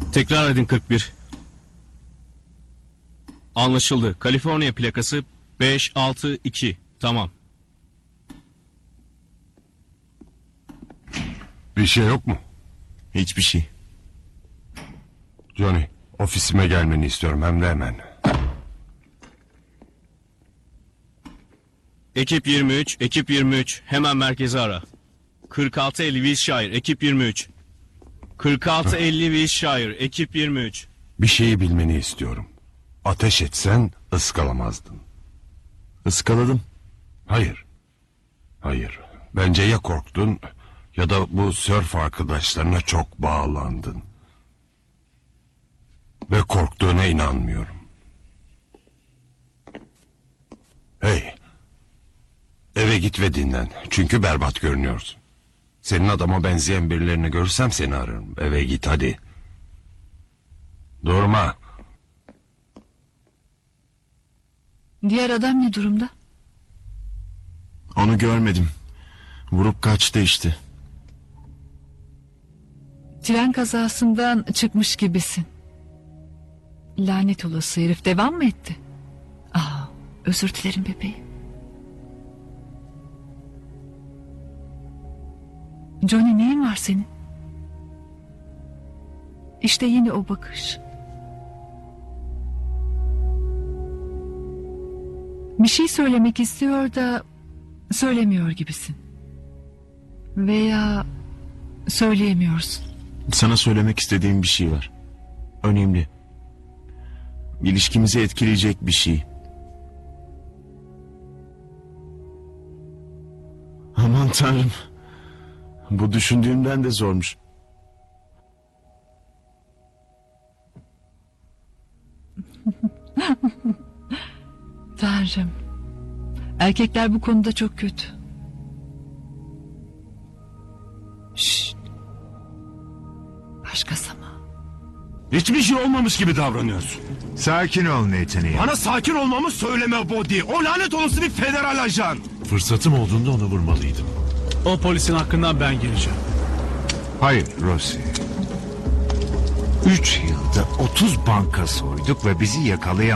Tekrar edin 41. Anlaşıldı. Kaliforniya plakası 562. Tamam. Bir şey yok mu? Hiçbir şey. Johnny, ofisime gelmeni istiyorum hem de hemen. Ekip 23, ekip 23. Hemen merkezi ara. 4650 Wilshire, ekip 23. 4650 Wilshire, ekip 23. Bir şeyi bilmeni istiyorum. Ateş etsen ıskalamazdın. Iskaladım. Hayır. Hayır. Bence ya korktun ya da bu sörf arkadaşlarına çok bağlandın. Ve korktuğuna inanmıyorum. Hey. Eve git ve dinlen. Çünkü berbat görünüyorsun. Senin adama benzeyen birilerini görürsem seni ararım. Eve git hadi. Durma. Diğer adam ne durumda? Onu görmedim. Vurup kaçtı işte. Tren kazasından çıkmış gibisin. Lanet olası herif devam mı etti? Özür dilerim bebeğim. Johnny, neyin var senin? İşte yine o bakış. Bir şey söylemek istiyor da söylemiyor gibisin. Veya söyleyemiyorsun. Sana söylemek istediğim bir şey var. Önemli. İlişkimizi etkileyecek bir şey. Aman tanrım. Bu düşündüğümden de zormuş. Tanrım. Erkekler bu konuda çok kötü. Şşt. Başkası mı? Hiçbir şey olmamış gibi davranıyorsun. Sakin ol Nathan'ı. Bana sakin olmamı söyleme Body. O lanet olası bir federal ajan. Fırsatım olduğunda onu vurmalıydım. O polisin hakkından ben geleceğim. Hayır Rossi. 3 yılda 30 banka soyduk ve bizi yakalayamadılar.